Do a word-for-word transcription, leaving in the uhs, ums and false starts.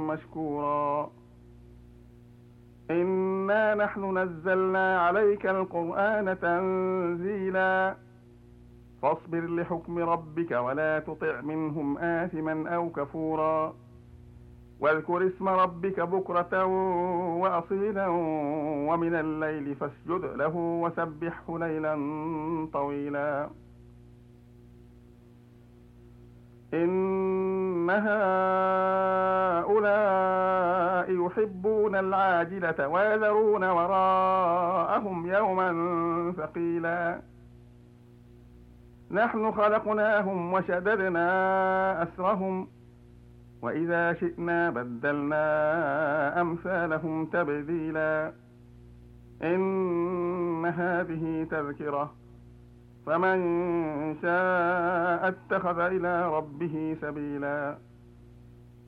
مشكورا. إنا نحن نزلنا عليك القرآن تنزيلا فاصبر لحكم ربك ولا تطع منهم آثما أو كفورا واذكر اسم ربك بكرة وأصيلا ومن الليل فاسجد له وسبحه ليلا طويلا. إن هؤلاء يحبون العاجلة ويذرون وراءهم يوما ثقيلا. نحن خلقناهم وشددنا أسرهم وإذا شئنا بدلنا أمثالهم تبديلا. إن هذه تذكرة فمن شاء اتخذ إلى ربه سبيلا.